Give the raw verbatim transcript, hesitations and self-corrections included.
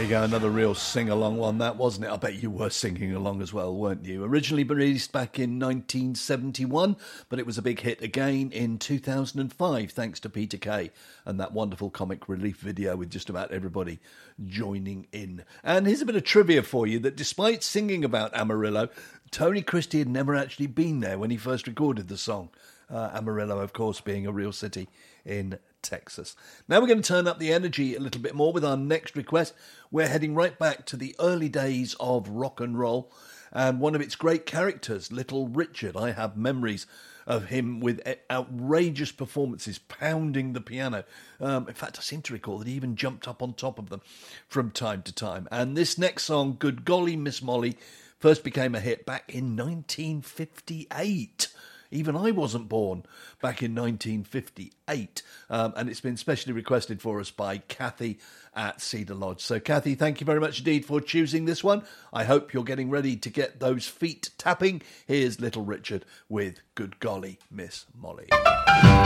you go, another real sing-along one, that, wasn't it? I bet you were singing along as well, weren't you? Originally released back in nineteen seventy-one, but it was a big hit again in two thousand five, thanks to Peter Kay and that wonderful comic relief video with just about everybody joining in. And here's a bit of trivia for you, that despite singing about Amarillo, Tony Christie had never actually been there when he first recorded the song. Uh, Amarillo, of course, being a real city in Texas. Now we're going to turn up the energy a little bit more with our next request. We're heading right back to the early days of rock and roll, and one of its great characters, Little Richard. I have memories of him with outrageous performances, pounding the piano. Um, in fact, I seem to recall that he even jumped up on top of them from time to time. And this next song, Good Golly Miss Molly, first became a hit back in nineteen fifty-eight. Even I wasn't born back in nineteen fifty-eight. Um, and it's been specially requested for us by Kathy at Cedar Lodge. So, Kathy, thank you very much indeed for choosing this one. I hope you're getting ready to get those feet tapping. Here's Little Richard with Good Golly Miss Molly.